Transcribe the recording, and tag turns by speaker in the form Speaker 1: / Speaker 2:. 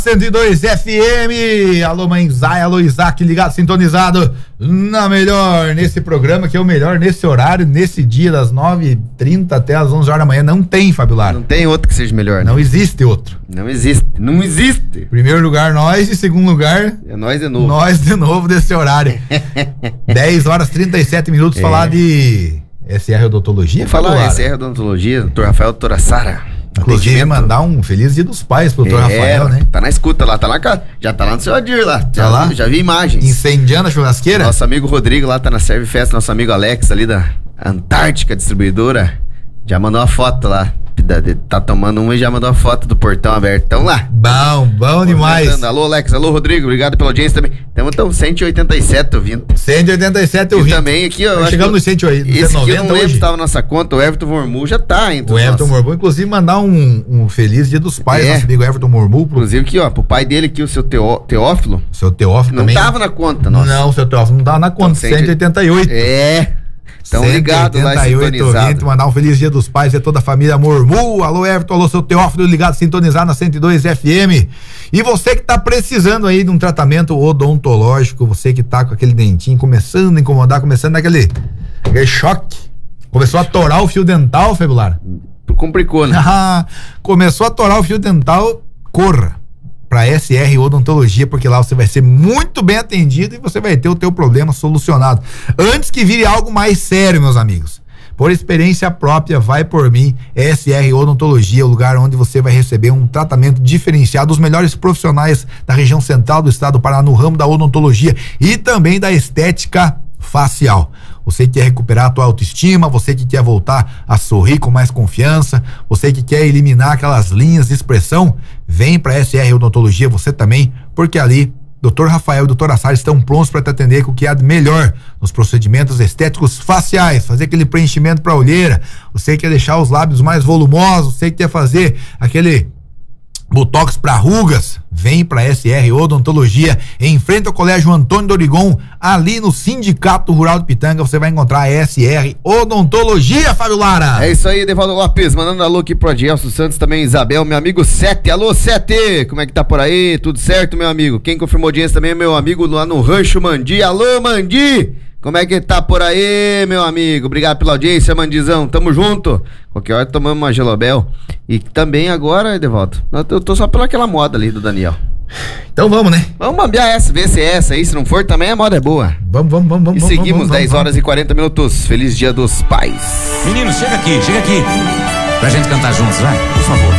Speaker 1: 102 FM, alô mãe Zay, alô Isaac, ligado, sintonizado na melhor, nesse programa que é o melhor nesse horário, nesse dia das 9h30 até as 11 horas da manhã, não tem, Fábio Lara.
Speaker 2: Não tem outro que seja melhor.
Speaker 1: Não existe outro.
Speaker 2: Não existe.
Speaker 1: Primeiro lugar nós e segundo lugar...
Speaker 2: É nós de novo.
Speaker 1: Nós de novo desse horário. 10h37, falar de SR Odontologia.
Speaker 2: Falar SR Odontologia, Dr. Rafael, doutora Sara.
Speaker 1: Inclusive mandar um feliz dia dos pais pro Dr. Rafael, né?
Speaker 2: Tá na escuta lá, já tá lá no seu Adir lá.
Speaker 1: Tá lá?
Speaker 2: Já vi imagens.
Speaker 1: Incendiando a churrasqueira?
Speaker 2: Nosso amigo Rodrigo lá tá na Serve Fest, nosso amigo Alex ali da Antártica Distribuidora, já mandou uma foto lá. Tá tomando uma e já mandou uma foto do portão aberto. Tão lá.
Speaker 1: Bom demais.
Speaker 2: Alô, Alex, alô, Rodrigo, obrigado pela audiência também. Então 187 ouvindo.
Speaker 1: 187 ouvindo.
Speaker 2: E também aqui, ó.
Speaker 1: Chegamos no 190
Speaker 2: esse aqui eu não lembro
Speaker 1: hoje.
Speaker 2: Se tava na nossa conta, o Everton Mormu já tá entre
Speaker 1: o Everton Mormu, inclusive mandar um feliz dia dos pais, nosso amigo Everton Mormu.
Speaker 2: Inclusive aqui, ó, pro pai dele aqui, o seu Teófilo.
Speaker 1: Seu Teófilo
Speaker 2: não
Speaker 1: também.
Speaker 2: Não tava na conta, nossa.
Speaker 1: Não, o seu Teófilo não tava na conta, 188.
Speaker 2: Então ligado lá, sintonizado.
Speaker 1: Mandar um feliz dia dos pais e toda a família Mormu. Alô Everton, alô seu Teófilo, ligado, sintonizado na 102 FM. E você que tá precisando aí de um tratamento odontológico, você que tá com aquele dentinho começando a incomodar, começando aquele choque, começou a atorar o fio dental, Febular.
Speaker 2: Complicou, né?
Speaker 1: Começou a atorar o fio dental, corra para SR Odontologia, porque lá você vai ser muito bem atendido e você vai ter o teu problema solucionado. Antes que vire algo mais sério, meus amigos. Por experiência própria, vai por mim, SR Odontologia, o lugar onde você vai receber um tratamento diferenciado dos melhores profissionais da região central do estado do Paraná no ramo da odontologia e também da estética facial. Você que quer recuperar a tua autoestima, você que quer voltar a sorrir com mais confiança, você que quer eliminar aquelas linhas de expressão, vem para SR Odontologia, você também, porque ali Dr. Rafael e Dr. Sara estão prontos para te atender com o que há de melhor nos procedimentos estéticos faciais, fazer aquele preenchimento para a olheira, você quer deixar os lábios mais volumosos, você que quer fazer aquele botox para rugas, vem para SR Odontologia, em frente ao Colégio Antônio Dorigon, ali no Sindicato Rural de Pitanga, você vai encontrar a SR Odontologia, Fábio Lara.
Speaker 2: É isso aí, Devaldo Lopes, mandando alô aqui pro Adielso Santos, também Isabel, meu amigo Sete, alô Sete, como é que tá por aí? Tudo certo, meu amigo? Quem confirmou audiência também é meu amigo lá no Rancho Mandi, alô Mandi! Como é que tá por aí, meu amigo? Obrigado pela audiência, Mandizão. Tamo junto. Qualquer hora tomamos uma Gelobel. E também agora, Edevaldo, eu tô só pelaquela moda ali do Daniel.
Speaker 1: Então vamos, né?
Speaker 2: Vamos bambear essa, ver se é essa aí. Se não for, também a moda é boa.
Speaker 1: Vamos.
Speaker 2: E seguimos, 10 horas e 40 minutos. Feliz Dia dos Pais.
Speaker 3: Meninos, chega aqui. Pra gente cantar juntos, vai, por favor.